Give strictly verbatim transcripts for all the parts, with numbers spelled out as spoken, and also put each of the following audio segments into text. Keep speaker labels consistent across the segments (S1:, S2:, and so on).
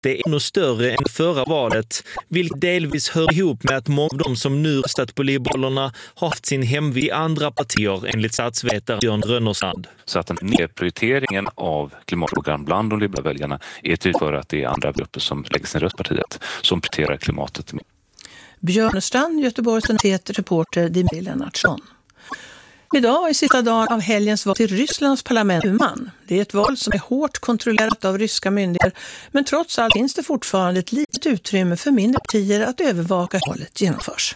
S1: Det är ännu större än förra valet, vilket delvis hör ihop med att många av de som nu röstat på Liberalerna har haft sin hemvist i andra partier, enligt statsvetare Björn Rönnersand.
S2: Så att den nedprioriteringen av klimatfrågan bland de liberala väljarna är till för att det är andra grupper som lägger sin röst på partiet som prioriterar klimatet.
S3: Björn Strand, Göteborgs universitet, reporter Dimitri Lennartsson. Idag är sista dagen av helgens val till Rysslands parlament. Det är ett val som är hårt kontrollerat av ryska myndigheter, men trots allt finns det fortfarande ett litet utrymme för mindre partier att övervaka att valet genomförs.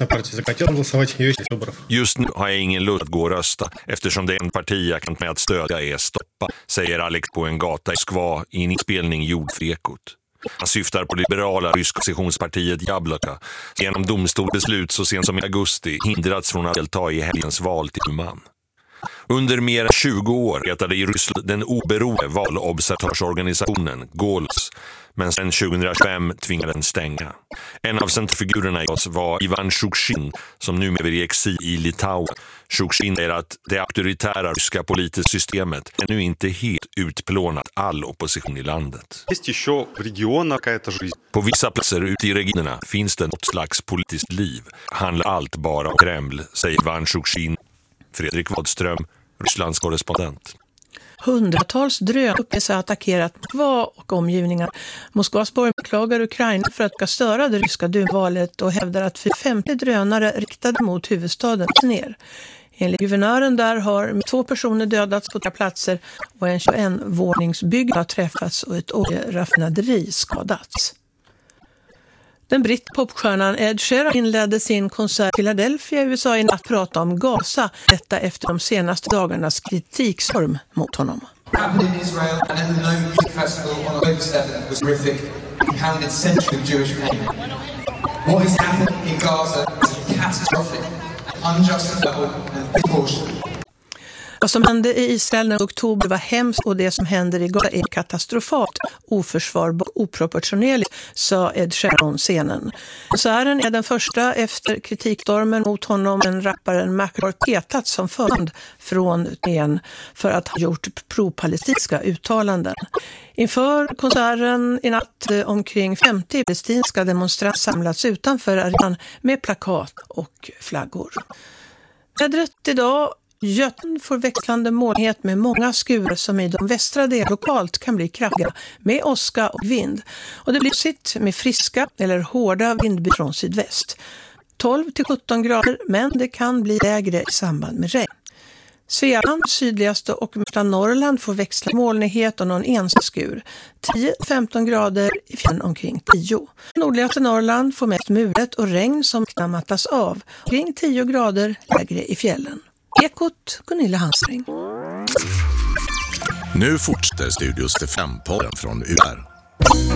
S4: Just nu har jag ingen lust att gå och rösta eftersom det är en parti jag kan med att stödja är stoppa, säger Alex på en gata i Moskva i en inspelning gjord för Ekot. Han syftar på liberala ryska oppositionspartiet Jabloko, genom domstolbeslut så sent som i augusti hindrats från att delta i helgens val till Uman. Under mer än tjugo år retade i Ryssland den oberoende valobservatörsorganisationen Golos, men sedan tjugohundratjugofem tvingade den stänga. En av centralfigurerna i oss var Ivan Shukshin, som nu är i exil i Litauen. Shukshin säger att det auktoritära ryska politiska systemet är nu inte helt utplånat all opposition i landet. På vissa platser ute i regionerna finns det något slags politiskt liv. Handlar allt bara om Kreml, säger Ivan Shukshin. Fredrik Wadström, Rysslands korrespondent.
S3: Hundratals drönare uppges ha attackerat Moskva och omgivningar. Moskvas borg beklagar Ukraina för att störa det ryska dumvalet och hävdar att femtio drönare riktade mot huvudstaden ner. Enligt guvernören där har två personer dödats på tre platser och en tjugoett-våningsbyggnad har träffats och ett oljeraffinaderi skadats. Den brittiska popstjärnan Ed Sheeran inledde sin konsert i Philadelphia i U S A i natt prata om Gaza, detta efter de senaste dagarnas kritikstorm mot honom. Vad som hände i Israel i oktober var hemskt och det som händer i Gaza är katastrofalt, oförsvarbart och oproportionerligt, sa Ed Sheeran scenen. Konserten är den första efter kritikstormen mot honom, men rapparen Macklemore petats som förband från turnén för att ha gjort pro-palestinska uttalanden. Inför konserten i natt omkring femtio palestinska demonstranter samlats utanför arenan med plakat och flaggor. Vädret idag: Göten får växlande molnighet med många skurar som i de västra delarna lokalt kan bli kraftiga med åska och vind. Och det blir sitt med friska eller hårda vindbyar från sydväst. tolv till sjutton grader, men det kan bli lägre i samband med regn. Svealand, sydligaste och mellersta Norrland får växla molnighet och någon enstaka skur. tio till femton grader i fjällen omkring tio. Nordligaste Norrland får mest mulet och regn som kan mattas av. Omkring tio grader lägre i fjällen. Ekot, Gunilla Hansring.
S5: Nu fortsätter Studios till fem-podden från U R.